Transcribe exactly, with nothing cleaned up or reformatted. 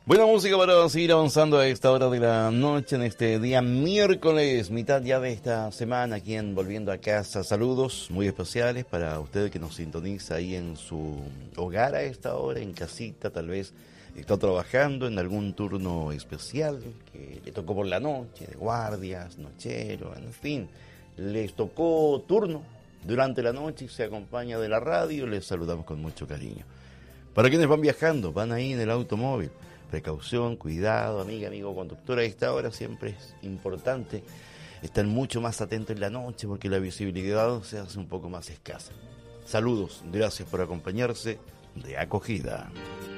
Buena música para seguir avanzando a esta hora de la noche, en este día miércoles, mitad ya de esta semana, aquí en Volviendo a Casa. Saludos muy especiales para usted que nos sintoniza ahí en su hogar a esta hora, en casita, tal vez está trabajando en algún turno especial que le tocó por la noche, de guardias, nochero, en fin, les tocó turno durante la noche y se acompaña de la radio. Les saludamos con mucho cariño. Para quienes van viajando, van ahí en el automóvil, precaución, cuidado, amiga, amigo conductor. A esta hora siempre es importante estar mucho más atento en la noche porque la visibilidad se hace un poco más escasa. Saludos, gracias por acompañarse de Acogida.